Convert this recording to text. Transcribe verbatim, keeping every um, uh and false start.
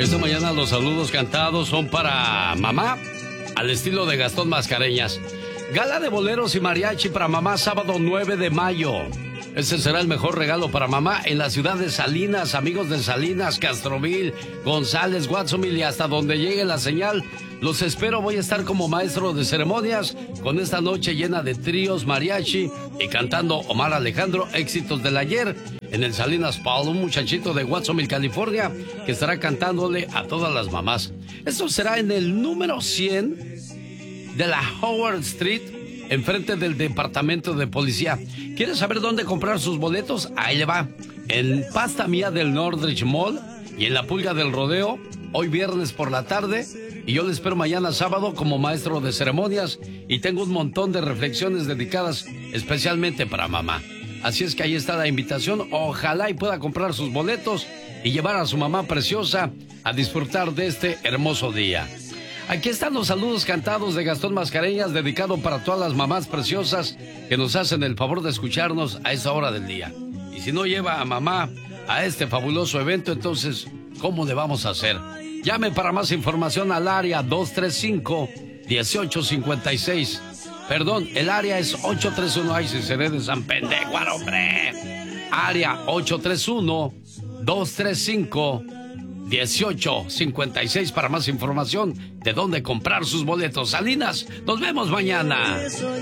Esta mañana los saludos cantados son para mamá, al estilo de Gastón Mascareñas. Gala de boleros y mariachi para mamá sábado nueve de mayo. Ese será el mejor regalo para mamá en la ciudad de Salinas, amigos de Salinas, Castroville, González, Guatzomil y hasta donde llegue la señal. Los espero, voy a estar como maestro de ceremonias con esta noche llena de tríos, mariachi y cantando Omar Alejandro, éxitos del ayer, en el Salinas Paul, un muchachito de Watsonville, California, que estará cantándole a todas las mamás. Esto será en el número cien de la Howard Street, enfrente del Departamento de Policía. ¿Quiere saber dónde comprar sus boletos? Ahí le va. En Pasta Mía del Northridge Mall y en la Pulga del Rodeo, hoy viernes por la tarde. Y yo le espero mañana sábado como maestro de ceremonias y tengo un montón de reflexiones dedicadas especialmente para mamá. Así es que ahí está la invitación. Ojalá y pueda comprar sus boletos y llevar a su mamá preciosa a disfrutar de este hermoso día. Aquí están los saludos cantados de Gastón Mascareñas, dedicado para todas las mamás preciosas que nos hacen el favor de escucharnos a esa hora del día. Y si no lleva a mamá a este fabuloso evento, entonces, ¿cómo le vamos a hacer? Llame para más información al área dos tres cinco, uno ocho cinco seis. Perdón, el área es ocho tres uno. Ay, si seré de San Pendeguar, hombre. Área ocho tres uno, dos tres cinco, uno ocho cinco seis para más información de dónde comprar sus boletos. Salinas, nos vemos mañana.